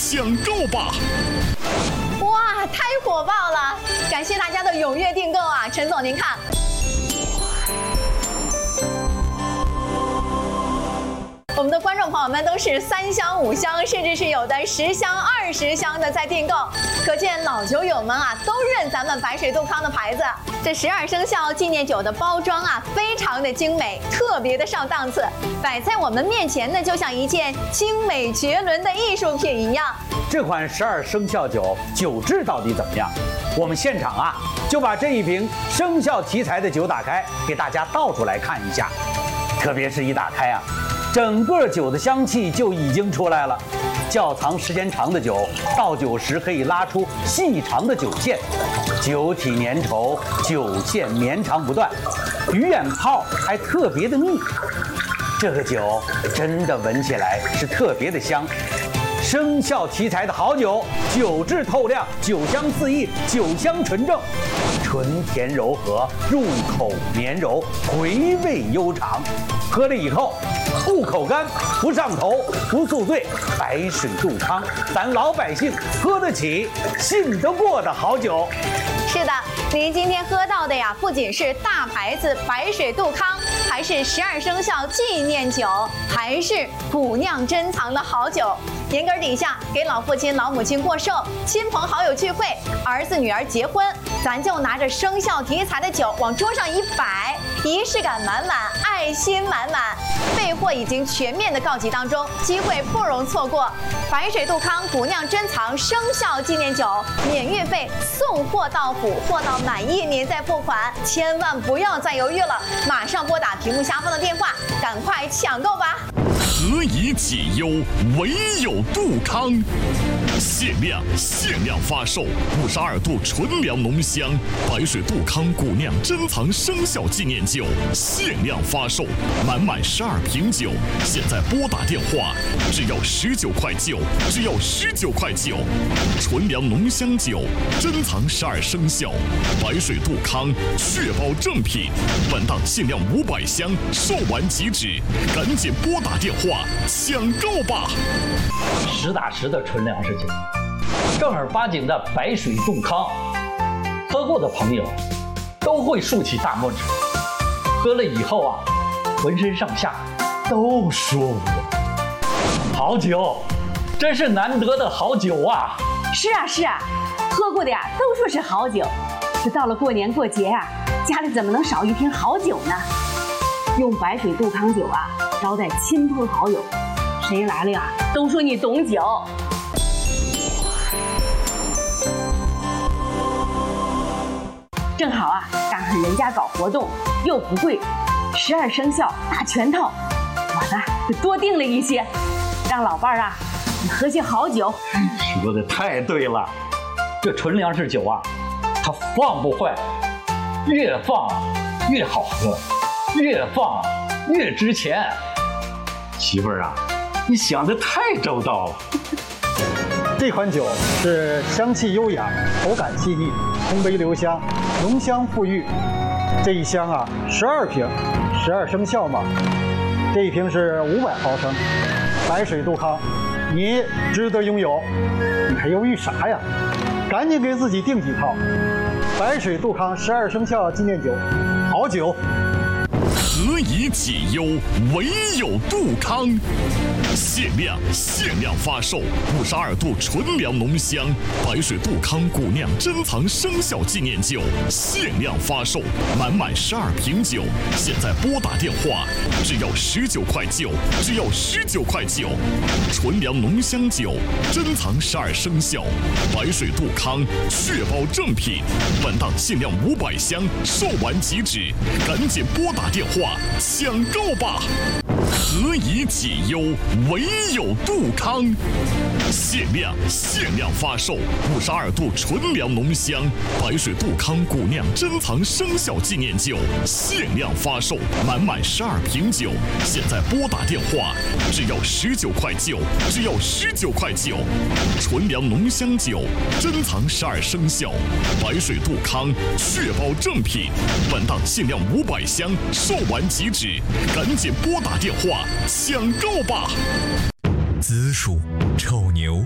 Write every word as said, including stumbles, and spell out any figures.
抢购吧！ 哇，太火爆了！感谢大家的踊跃订购啊，陈总您看。我们的观众朋友们都是三箱、五箱，甚至是有的十箱、二十箱的在订购，可见老酒友们啊都认咱们白水杜康的牌子。这十二生肖纪念酒的包装啊，非常的精美，特别的上档次，摆在我们面前呢，就像一件精美绝伦的艺术品一样。 这款十二生肖酒酒质到底怎么样？我们现场啊就把这一瓶生肖题材的酒打开，给大家倒出来看一下。特别是一打开啊，整个酒的香气就已经出来了。窖藏时间长的酒，倒酒时可以拉出细长的酒线，酒体粘稠，酒线绵长不断，鱼眼泡还特别的密。这个酒真的闻起来是特别的香。生肖题材的好酒，酒质透亮，酒香四溢，酒香纯正，醇甜柔和，入口绵柔，回味悠长。喝了以后不口干，不上头，不宿醉。白水杜康，咱老百姓喝得起，信得过的好酒。 是的，您今天喝到的呀，不仅是大牌子白水杜康，还是十二生肖纪念酒，还是古酿珍藏的好酒。年根底下给老父亲、老母亲过寿，亲朋好友聚会，儿子女儿结婚，咱就拿着生肖题材的酒往桌上一摆，仪式感满满，爱心满满。备货已经全面的告急当中，机会不容错过。白水杜康古酿珍藏生肖纪念酒，免运费，送货到府，货到满意您再付款，千万不要再犹豫了，马上拨打屏幕下方的电话，赶快抢购吧！ 何以解忧，唯有杜康。限量限量发售五十二度纯粮浓香白水杜康古酿珍藏生肖纪念酒，限量发售，满满十二瓶酒，现在拨打电话，只要十九块九，只要十九块九。纯粮浓香酒，珍藏十二生肖，白水杜康，确保正品。本档限量五百箱，售完即止，赶紧拨打电话抢购吧！ 实打实的纯粮食酒，正儿八经的白水杜康，喝过的朋友都会竖起大拇指，喝了以后啊，浑身上下都舒服。好酒，真是难得的好酒啊！ 是啊是啊，喝过的呀都说是好酒，这到了过年过节啊，家里怎么能少一瓶好酒呢？用白水杜康酒啊招待亲朋好友，谁来了呀都说你懂酒。正好啊，赶上人家搞活动，又不贵，十二生肖大全套，我呢就多订了一些，让老伴儿啊你喝些好酒。 说的太对了，这纯粮食酒啊，它放不坏，越放越好喝，越放越值钱。媳妇儿啊，你想得太周到了。 这款酒是香气优雅，口感细腻，通杯留香，浓香馥郁。这一箱啊，十二瓶，十二生肖嘛。这一瓶是五百毫升，白水杜康，你值得拥有。你还犹豫啥呀？赶紧给自己订几套。白水杜康十二生肖纪念酒，好酒。 何以解忧，唯有杜康。限量限量发售五十二度纯粮浓香白水杜康古酿珍藏生肖纪念酒，限量发售，满满十二瓶酒，现在拨打电话，只要十九块九，只要十九块九。纯粮浓香酒，珍藏十二生肖，白水杜康，确保正品。本档限量五百箱，售完即止，赶紧拨打电话抢购吧！何以解忧，唯有杜康。限量限量发售五十二度纯粮浓香白水杜康古酿珍藏生肖纪念酒，限量发售，满满十二瓶酒，现在拨打电话，只要十九块九，只要十九块九。纯粮浓香酒，珍藏十二生肖，白水杜康，确保正品。本档限量五百箱，售完即止，赶紧拨打电话抢购吧！ 子鼠、丑牛、